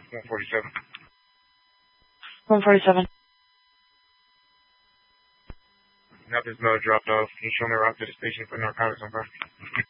147. 147. Nothing's no dropped off. Can you show me around to the station for narcotics on file?